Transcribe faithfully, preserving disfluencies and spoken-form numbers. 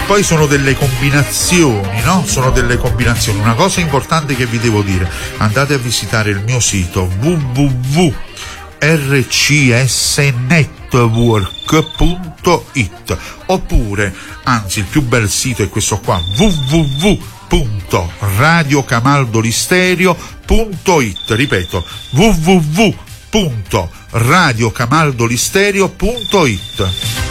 poi sono delle combinazioni, no? Sono delle combinazioni. Una cosa importante che vi devo dire: andate a visitare il mio sito w w w punto r c s network punto i t, oppure, anzi il più bel sito è questo qua, w w w punto radio camaldolistereo punto i t, ripeto w w w punto radio camaldolistereo punto i t.